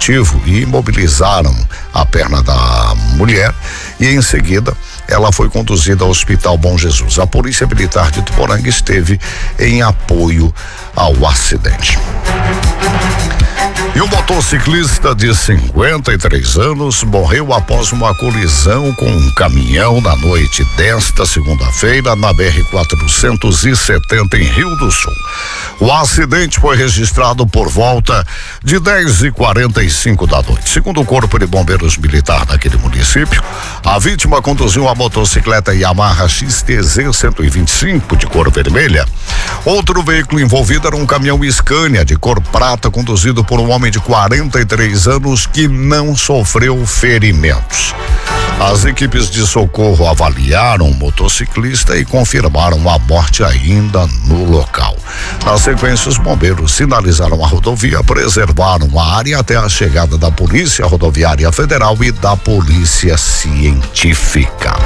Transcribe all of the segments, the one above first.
dispositivo e imobilizaram a perna da mulher e em seguida ela foi conduzida ao Hospital Bom Jesus. A Polícia Militar de Ituporanga esteve em apoio ao acidente. E um motociclista de 53 anos morreu após uma colisão com um caminhão na noite desta segunda-feira na BR-470 em Rio do Sul. O acidente foi registrado por volta de 10h45 da noite. Segundo o Corpo de Bombeiros Militar daquele município, a vítima conduziu a motocicleta Yamaha XTZ 125 de cor vermelha. Outro veículo envolvido era um caminhão Scania de cor prata conduzido por um homem de 43 anos que não sofreu ferimentos. As equipes de socorro avaliaram o motociclista e confirmaram a morte ainda no local. Na sequência, os bombeiros sinalizaram a rodovia, preservaram a área até a chegada da Polícia Rodoviária Federal e da Polícia Científica.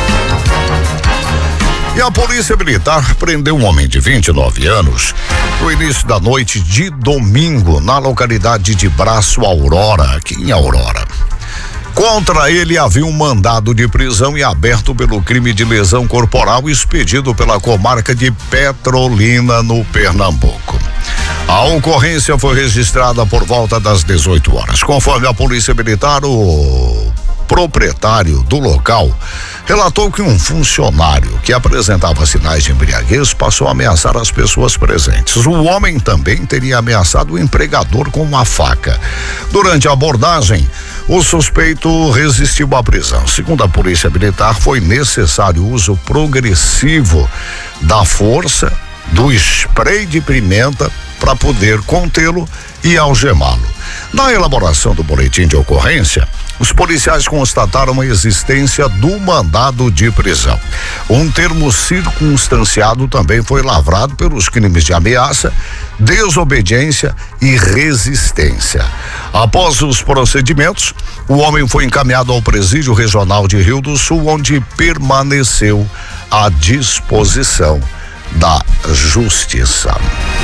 E a Polícia Militar prendeu um homem de 29 anos no início da noite de domingo na localidade de Braço Aurora, aqui em Aurora. Contra ele havia um mandado de prisão em aberto pelo crime de lesão corporal expedido pela comarca de Petrolina, no Pernambuco. A ocorrência foi registrada por volta das 18 horas. Conforme a Polícia Militar, o proprietário do local relatou que um funcionário que apresentava sinais de embriaguez passou a ameaçar as pessoas presentes. O homem também teria ameaçado o empregador com uma faca. Durante a abordagem, o suspeito resistiu à prisão. Segundo a Polícia Militar, foi necessário o uso progressivo da força, do spray de pimenta para poder contê-lo e algemá-lo. Na elaboração do boletim de ocorrência, os policiais constataram a existência do mandado de prisão. Um termo circunstanciado também foi lavrado pelos crimes de ameaça, desobediência e resistência. Após os procedimentos, o homem foi encaminhado ao Presídio Regional de Rio do Sul, onde permaneceu à disposição da Justiça.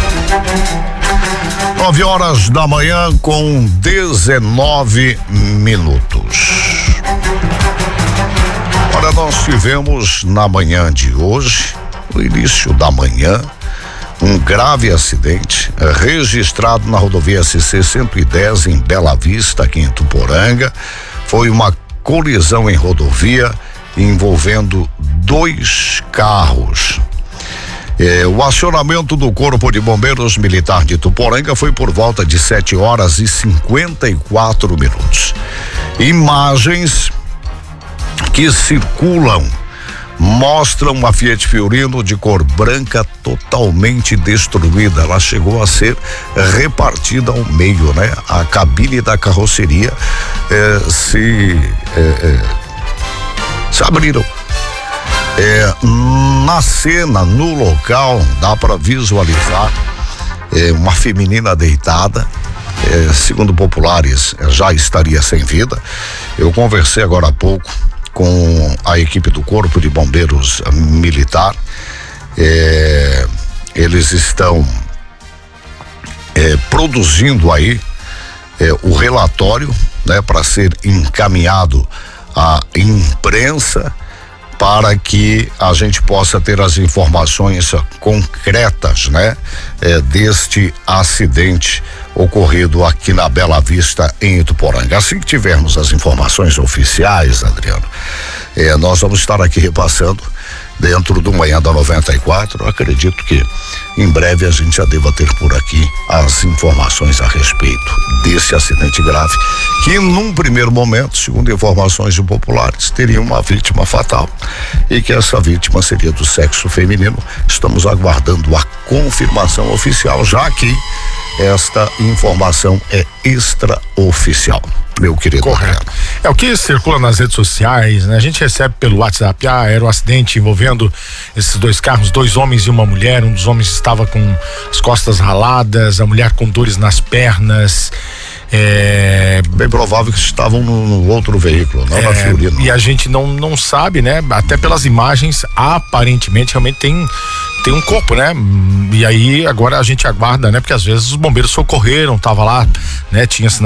9h da manhã com 19 minutos. Olha, nós tivemos na manhã de hoje, no início da manhã, um grave acidente registrado na rodovia SC-110 em Bela Vista, aqui em Ituporanga. Foi uma colisão em rodovia envolvendo 2 carros. O acionamento do Corpo de Bombeiros Militar de Ituporanga foi por volta de 7h54. Imagens que circulam mostram uma Fiat Fiorino de cor branca totalmente destruída. Ela chegou a ser repartida ao meio, né? A cabine da carroceria se abriram. Na cena, no local, dá para visualizar uma feminina deitada, segundo populares, já estaria sem vida. Eu conversei agora há pouco com a equipe do Corpo de Bombeiros Militar. Eles estão produzindo aí o relatório, né, para ser encaminhado à imprensa, para que a gente possa ter as informações concretas, né, deste acidente ocorrido aqui na Bela Vista, em Ituporanga. Assim que tivermos as informações oficiais, Adriano, nós vamos estar aqui repassando dentro do Manhã da 94. Eu acredito que em breve a gente já deva ter por aqui as informações a respeito desse acidente grave, que num primeiro momento, segundo informações de populares, teria uma vítima fatal e que essa vítima seria do sexo feminino. Estamos aguardando a confirmação oficial, já que esta informação é extraoficial, meu querido. Correto. É o que circula nas redes sociais, né? A gente recebe pelo WhatsApp, era um acidente envolvendo esses 2 carros, 2 homens e uma mulher. Um dos homens estava com as costas raladas, a mulher com dores nas pernas. Bem provável que estavam no outro veículo, não na Fiorino. E a gente não sabe, né? Até pelas imagens, aparentemente realmente tem um corpo, né? E aí agora a gente aguarda, né? Porque às vezes os bombeiros socorreram, tava lá, né? Tinha